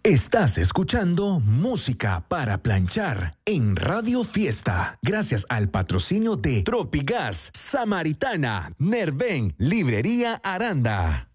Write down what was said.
Estás escuchando Música para Planchar en Radio Fiesta, gracias al patrocinio de Tropigas, Samaritana, Nerven, Librería Aranda.